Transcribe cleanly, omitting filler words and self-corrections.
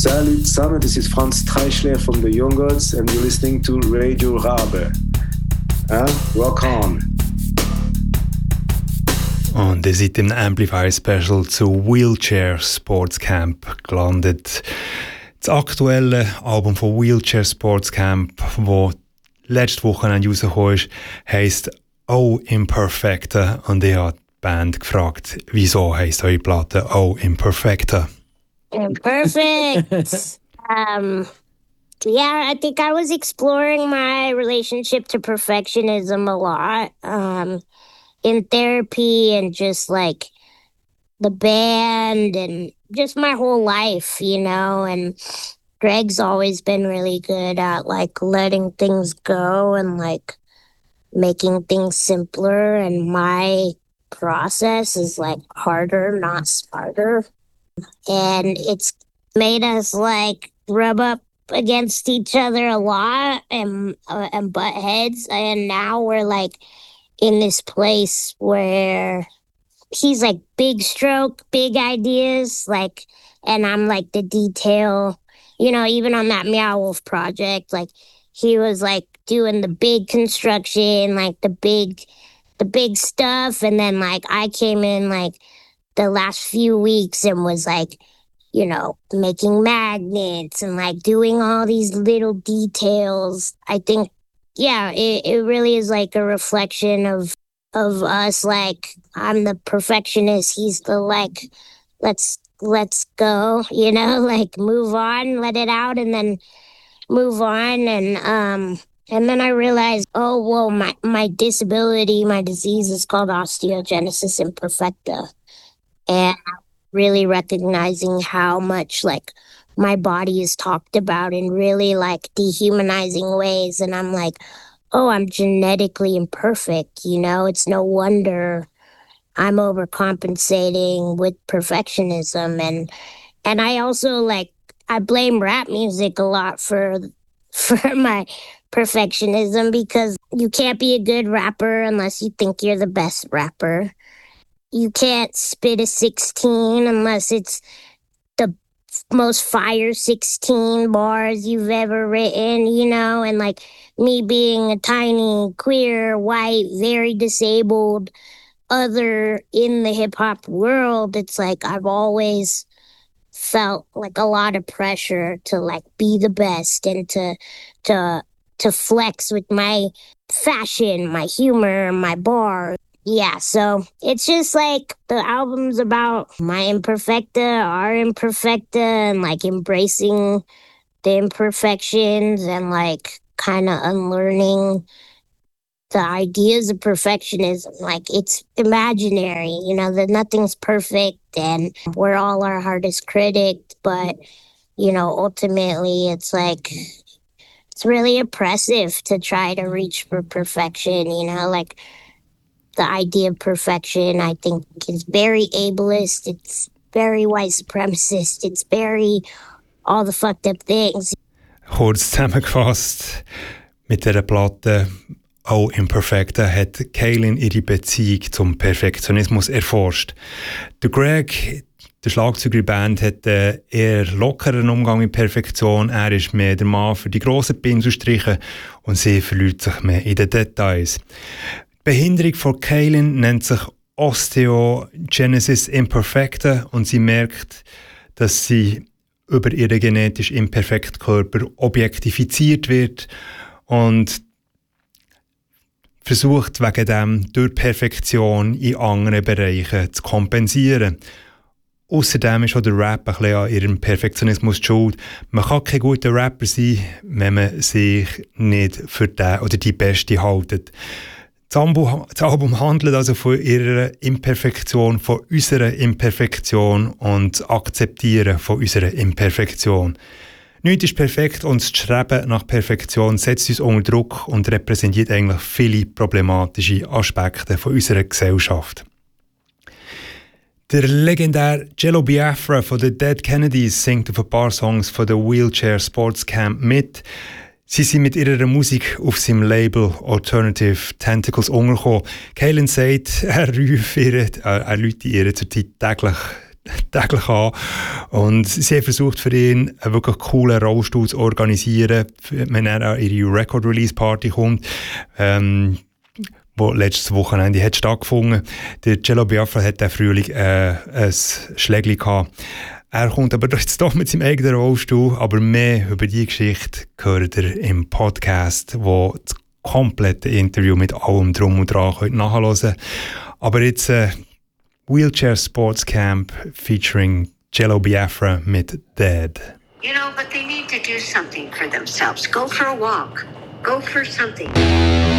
Salut zusammen, this is Franz Treischler from the Young Gods and you're listening to Radio Rabe. Rock on! Und ihr seid im Amplify Special zu Wheelchair Sports Camp gelandet. Das aktuelle Album von Wheelchair Sports Camp, das letzte Woche rausgekommen ist, heisst Oh Imperfecta. Und ich habe die Band gefragt, wieso heisst eure Platte Oh Imperfecta? Imperfect! Yeah, I think I was exploring my relationship to perfectionism a lot. In therapy and just like the band and just my whole life, you know, and Greg's always been really good at like letting things go and like making things simpler, and my process is like harder, not smarter. And it's made us like rub up against each other a lot and butt heads, and now we're like in this place where he's like big stroke, big ideas, like, and I'm like the detail, you know, even on that Meow Wolf project, like he was like doing the big construction, like the big stuff. And then like I came in like the last few weeks and was like, you know, making magnets and like doing all these little details. I think, yeah, it really is like a reflection of us. Like I'm the perfectionist, he's the like, let's go, you know, like move on, let it out, and then move on. And then I realized, oh, well, my disability, my disease is called osteogenesis imperfecta, and really recognizing how much like my body is talked about in really like dehumanizing ways. And I'm like, oh, I'm genetically imperfect, you know, it's no wonder I'm overcompensating with perfectionism. And I also like, I blame rap music a lot for my perfectionism, because you can't be a good rapper unless you think you're the best rapper. You can't spit a 16 unless it's the most fire 16 bars you've ever written, you know? And like me being a tiny, queer, white, very disabled other in the hip hop world, it's like I've always felt like a lot of pressure to like be the best and to flex with my fashion, my humor, my bars. Yeah, so it's just like the album's about my imperfecta, our imperfecta, and like embracing the imperfections and like kind of unlearning the ideas of perfectionism. Like it's imaginary, you know, that nothing's perfect and we're all our hardest critic, but, you know, ultimately it's like, it's really oppressive to try to reach for perfection, you know, like the idea of perfection, I think, is very ableist. It's very white supremacist. It's very all the fucked up things. Kurz zusammengefasst, mit dieser Platte «Oh Imperfecta» hat Kaylin ihre Beziehung zum Perfektionismus erforscht. Der Greg, der Schlagzeuger der Band, hat einen eher lockeren Umgang mit Perfektion. Er ist mehr der Mann für die grossen Pinselstriche und sie verliert sich mehr in den Details. Die Behinderung von Kaylin nennt sich Osteogenesis Imperfecta und sie merkt, dass sie über ihren genetisch imperfekten Körper objektifiziert wird und versucht wegen dem durch Perfektion in anderen Bereichen zu kompensieren. Außerdem ist auch der Rap ein bisschen an ihrem Perfektionismus schuld. Man kann kein guter Rapper sein, wenn man sich nicht für den oder die Beste hält. Das Album handelt also von ihrer Imperfektion, von unserer Imperfektion und Akzeptieren von unserer Imperfektion. Nichts ist perfekt und das Streben nach Perfektion setzt uns unter Druck und repräsentiert eigentlich viele problematische Aspekte von unserer Gesellschaft. Der legendäre Jello Biafra von den Dead Kennedys singt auf ein paar Songs von der Wheelchair Sports Camp mit. Sie sind mit ihrer Musik auf seinem Label Alternative Tentacles untergekommen. Kaylin sagt, er läute ihr zurzeit täglich täglich an. Und sie haben versucht, für ihn einen wirklich coolen Rollstuhl zu organisieren, wenn er an ihre Record-Release-Party kommt, wo letztes Wochenende hat stattgefunden. Der Jello Biafra hat diesen Frühling ein Schlägli gehabt. Er kommt aber jetzt doch mit seinem eigenen Rollstuhl, aber mehr über die Geschichte hört ihr im Podcast, wo das komplette Interview mit allem Drum und Dran könnt nachhören könnt. Aber jetzt Wheelchair Sports Camp featuring Jello Biafra mit Dead. You know, but they need to do something for themselves. Go for a walk. Go for something.